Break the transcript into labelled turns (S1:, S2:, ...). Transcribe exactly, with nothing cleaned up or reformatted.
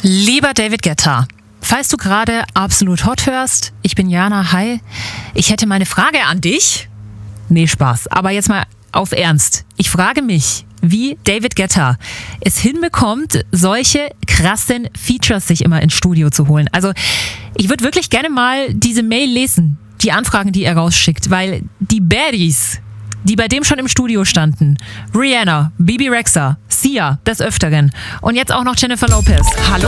S1: Lieber David Guetta, falls du gerade absolut hot hörst, ich bin Jana, hi. Ich hätte mal eine Frage an dich. Nee, Spaß. Aber jetzt mal auf Ernst. Ich frage mich, wie David Guetta es hinbekommt, solche krassen Features sich immer ins Studio zu holen. Also ich würde wirklich gerne mal diese Mail lesen, die Anfragen, die er rausschickt, weil die Baddies, die bei dem schon im Studio standen, Rihanna, Bebe Rexha, Sia des Öfteren und jetzt auch noch Jennifer Lopez. Hallo?